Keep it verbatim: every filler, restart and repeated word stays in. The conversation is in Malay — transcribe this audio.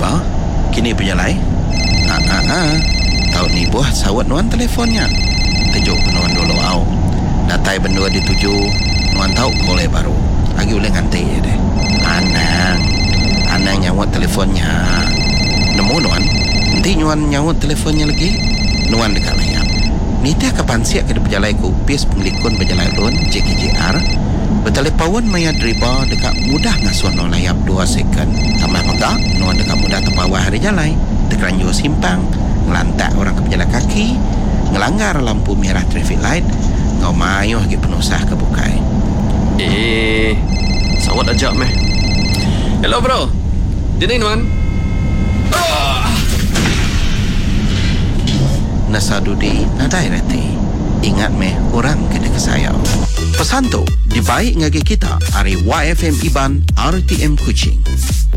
driver kini berjalan. Ah ah ah. Tahu ni buah sawat nuan telefonnya. Tujuk nuan dulu au. Datai bendua dituju nuan tahu boleh baru. Agi boleh nganti ya deh. Anang. Anang nyawat telefonnya. Nemu nuan. Nanti nuan nyawat telefonnya lagi. Nuan dekat layar. Nita kapan siap ke berjalan ke upis penglikun berjalan lun J K J R. Bertelepawan maya driver dekat mudah ngasuh no layap dua second. Tambah maka nuan dekat mudah terpawah hari jalan. Terkeranjur simpang. Ngelantak orang ke berjalan kaki. Ngelanggar lampu merah traffic light. Ngau mayuh lagi penusah ke bukai. Eh, sawat ajak meh. Hello bro. Jadi nuan. Ah. Nasadudi nadai reti. Ingat meh orang kena kesayang. Pesan tu dibaik ngagi kita hari Y F M Iban R T M Kuching.